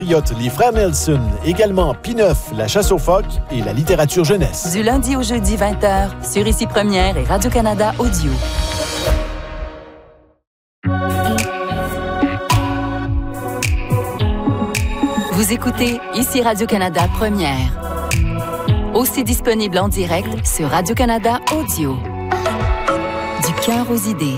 Les frères Nelson, également P9, la chasse aux phoques et la littérature jeunesse. Du lundi au jeudi 20h, sur Ici Première et Radio-Canada Audio. Vous écoutez Ici Radio-Canada Première. Aussi disponible en direct sur Radio-Canada Audio. Du cœur aux idées.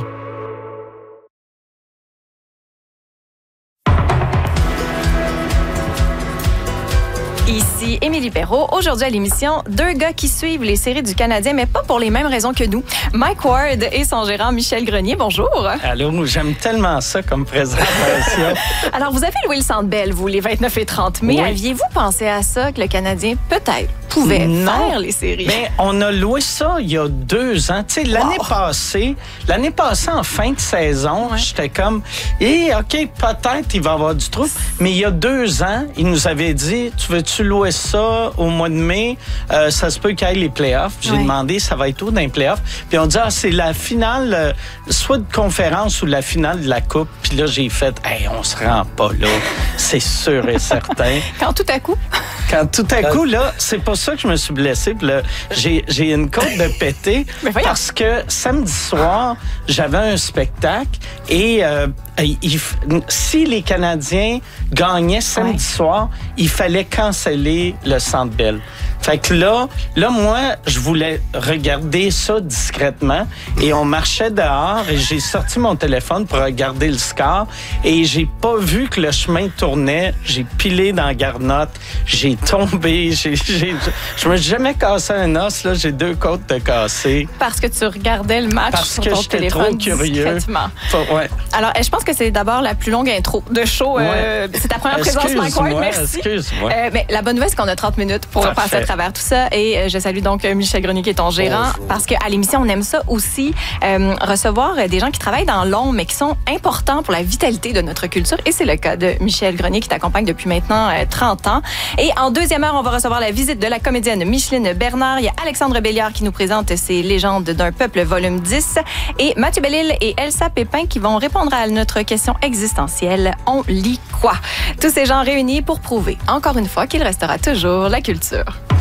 Ici Émilie Perrault. Aujourd'hui à l'émission, deux gars qui suivent les séries du Canadien, mais pas pour les mêmes raisons que nous. Mike Ward et son gérant Michel Grenier. Bonjour. Allô, j'aime tellement ça comme présentation. Alors, vous avez loué le Centre Bell, vous, les 29 et 30, mais aviez-vous pensé à ça, que le Canadien, peut-être, pouvait faire les séries? Mais on a loué ça il y a 2 ans. Tu sais, l'année passée, en fin de saison, j'étais comme, OK, peut-être il va y avoir du trou. Mais il y a 2 ans, il nous avait dit, tu veux-tu louer ça au mois de mai? Ça se peut qu'il y ait les playoffs. J'ai demandé, ça va être où dans les playoffs? Puis on dit, c'est la finale, soit de conférence ou la finale de la Coupe. Puis là, j'ai fait, on se rend pas là. C'est sûr et certain. Quand tout à coup, là, c'est pour ça que je me suis blessé. Puis là, j'ai une côte de pété parce que samedi soir, j'avais un spectacle et si les Canadiens gagnaient samedi soir, il fallait canceller le Centre Bell. Fait que là, moi, je voulais regarder ça discrètement et on marchait dehors et j'ai sorti mon téléphone pour regarder le score et j'ai pas vu que le chemin tournait. J'ai pilé dans la garnotte, j'ai tombé, je me suis jamais cassé un os, là, j'ai 2 côtes de cassées. Parce que tu regardais le match sur ton téléphone discrètement. Alors, je pense que c'est d'abord la plus longue intro de show. C'est ta première présence, Mike Ward, merci. Excuse-moi. Mais la bonne nouvelle, c'est qu'on a 30 minutes pour passer à travers tout ça. Et je salue donc Michel Grenier, qui est ton gérant, parce qu'à l'émission, on aime ça aussi, recevoir des gens qui travaillent dans l'ombre, mais qui sont importants pour la vitalité de notre culture. Et c'est le cas de Michel Grenier, qui t'accompagne depuis maintenant 30 ans. Et en deuxième heure, on va recevoir la visite de la comédienne Micheline Bernard. Il y a Alexandre Béliard qui nous présente ses Légendes d'un peuple, volume 10. Et Mathieu Bellil et Elsa Pépin qui vont répondre à notre question existentielle. On lit quoi? Tous ces gens réunis pour prouver, encore une fois, qu'il restera toujours la culture.